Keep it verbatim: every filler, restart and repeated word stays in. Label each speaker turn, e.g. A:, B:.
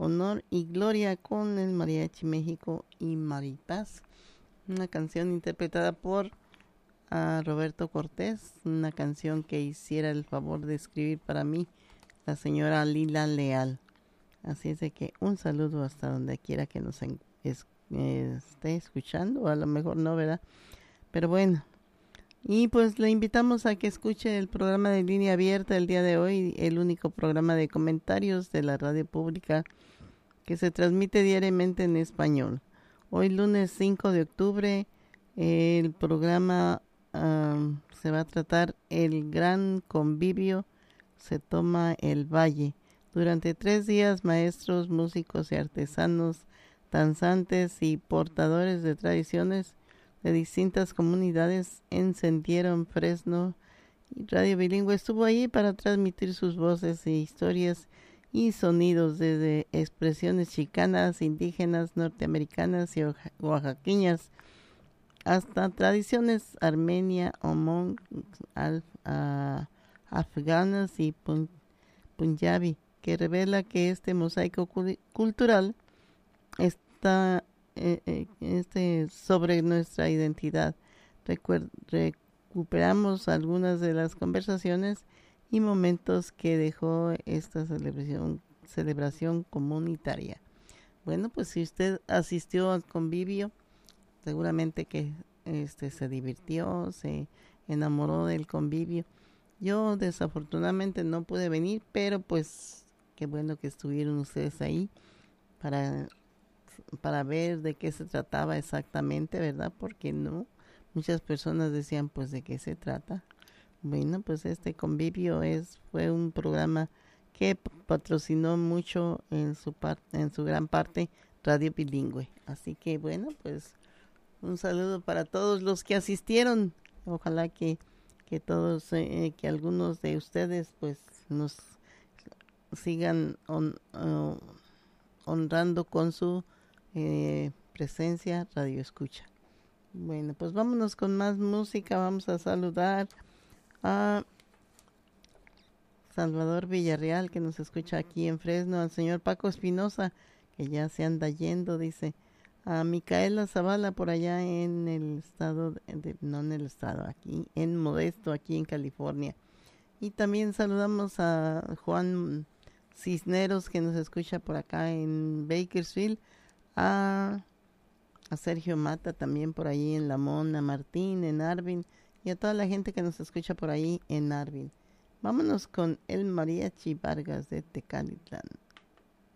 A: Honor y Gloria con el Mariachi México y Maripaz. Una canción interpretada por a Roberto Cortés, una canción que hiciera el favor de escribir para mí la señora Lila Leal. Así es de que un saludo hasta donde quiera que nos en, es, eh, esté escuchando, o a lo mejor no, ¿verdad? Pero bueno, y pues le invitamos a que escuche el programa de Línea Abierta el día de hoy, el único programa de comentarios de la radio pública que se transmite diariamente en español. Hoy lunes cinco de octubre, el programa Um, se va a tratar el gran convivio se toma el valle. Durante tres días, maestros, músicos y artesanos, danzantes y portadores de tradiciones de distintas comunidades encendieron Fresno, y Radio Bilingüe estuvo allí para transmitir sus voces e historias y sonidos desde expresiones chicanas, indígenas, norteamericanas y oaxaqueñas hasta tradiciones armenia, omón, al, uh, afganas y pun, punjabi, que revela que este mosaico cul- cultural está eh, eh, este, sobre nuestra identidad. Recuer- recuperamos algunas de las conversaciones y momentos que dejó esta celebración, celebración comunitaria. Bueno, pues si usted asistió al convivio, seguramente que este se divirtió, se enamoró del convivio. Yo desafortunadamente no pude venir, pero pues qué bueno que estuvieron ustedes ahí para para ver de qué se trataba exactamente, ¿verdad? Porque no, muchas personas decían, pues de qué se trata. Bueno, pues este convivio es fue un programa que patrocinó mucho en su parte, en su gran parte Radio Bilingüe. Así que bueno, pues un saludo para todos los que asistieron. Ojalá que, que todos, eh, que algunos de ustedes pues nos sigan on, uh, honrando con su eh, presencia radio escucha. Bueno, pues vámonos con más música. Vamos a saludar a Salvador Villarreal, que nos escucha aquí en Fresno, al señor Paco Espinosa, que ya se anda yendo, dice. A Micaela Zavala por allá en el estado, de, de, no en el estado, aquí en Modesto, aquí en California. Y también saludamos a Juan Cisneros, que nos escucha por acá en Bakersfield, a, a Sergio Mata también por ahí en Lamón, a Martín en Arvin y a toda la gente que nos escucha por ahí en Arvin. Vámonos con el Mariachi Vargas de Tecalitlán.